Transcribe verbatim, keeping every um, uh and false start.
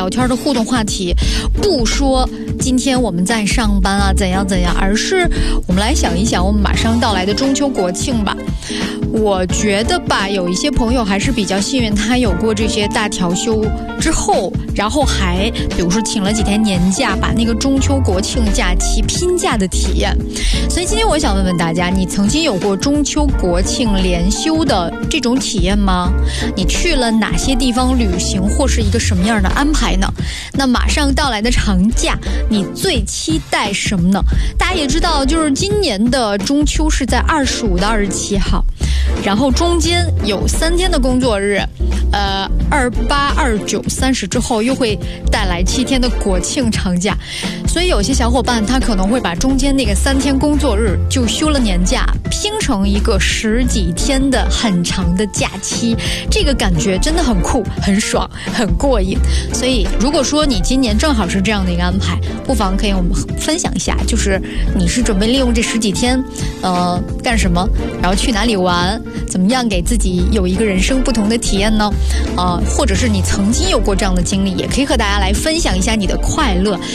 聊天的互动话题，不说今天我们在上班啊怎样怎样，而是我们来想一想我们马上到来的中秋国庆吧。我觉得吧，有一些朋友还是比较幸运，他有过这些大调休之后，然后还比如说请了几天年假，把那个中秋国庆假期拼假的体验。所以今天我想问问大家，你曾经有过中秋国庆连休的这种体验吗？你去了哪些地方旅行，或是一个什么样的安排呢？那马上到来的长假，你最期待什么呢？大家也知道，就是今年的中秋是在二十五到二十七号，然后中间有三天的工作日，呃，二八、二九、三十之后又会带来七天的国庆长假，所以有些小伙伴他可能会把中间那个三天工作日就休了年假，拼成一个十几天的很长的假期，这个感觉真的很酷、很爽、很过瘾。所以如果说你今年正好是这样的一个安排，不妨可以我们分享一下，就是你是准备利用这十几天，呃，干什么，然后去哪里玩，怎么样给自己有一个人生不同的体验呢？呃，或者是你曾经有过这样的经历，也可以和大家来分享一下你的快乐。